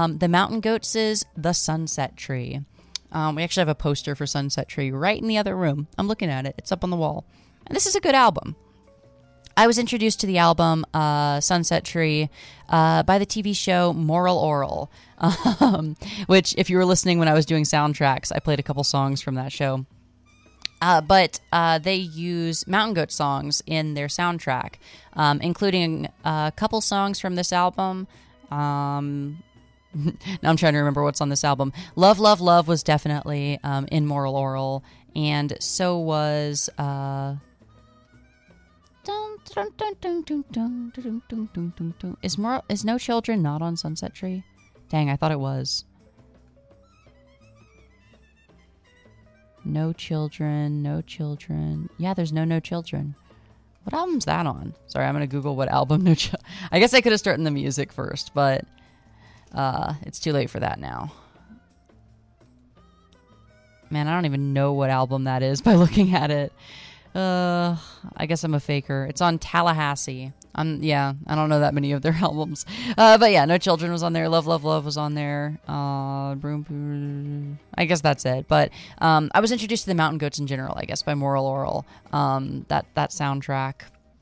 The Mountain Goats' The Sunset Tree. We actually have a poster for Sunset Tree right in the other room. I'm looking at it. It's up on the wall. And this is a good album. I was introduced to the album Sunset Tree by the TV show Moral Oral, which, if you were listening when I was doing soundtracks, I played a couple songs from that show. But they use Mountain Goat songs in their soundtrack, including a couple songs from this album. Now I'm trying to remember what's on this album. Love, Love, Love was definitely in Moral Oral, and so was... Is No Children not on Sunset Tree? Dang, I thought it was. No Children, No Children. Yeah, there's No Children. What album's that on? Sorry, I'm going to Google what album No Children. I guess I could have started the music first, but it's too late for that now. Man, I don't even know what album that is by looking at it. I guess I'm a faker. It's on Tallahassee. I don't know that many of their albums. But yeah, No Children was on there. Love, Love, Love was on there. I guess that's it. But I was introduced to the Mountain Goats in general, I guess, by Moral Oral. That soundtrack.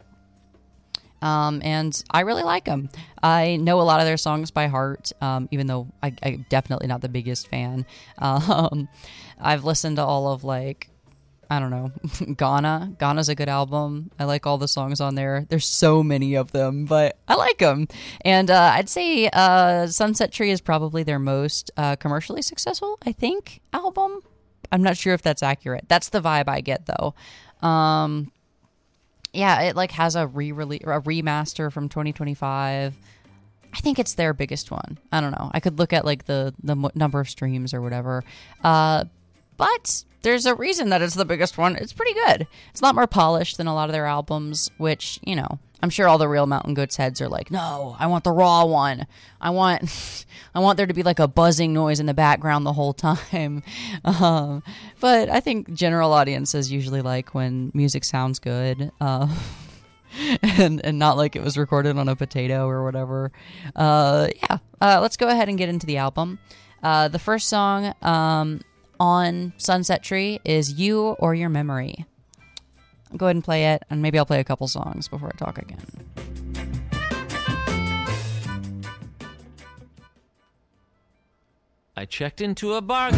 And I really like them. I know a lot of their songs by heart, even though I'm definitely not the biggest fan. I've listened to all of, I don't know, Ghana. Ghana's a good album. I like all the songs on there. There's so many of them, but I like them. And I'd say Sunset Tree is probably their most commercially successful, I think, album. I'm not sure if that's accurate. That's the vibe I get, though. Yeah, it has a remaster from 2025. I think it's their biggest one. I don't know. I could look at the number of streams or whatever. But there's a reason that it's the biggest one. It's pretty good. It's a lot more polished than a lot of their albums, which, I'm sure all the real Mountain Goats heads are like, no, I want the raw one. I want there to be a buzzing noise in the background the whole time. But I think general audiences usually like when music sounds good. And not like it was recorded on a potato or whatever. Let's go ahead and get into the album. The first song on Sunset Tree is You or Your Memory. I'll go ahead and play it, and maybe I'll play a couple songs before I talk again. I checked into a bar.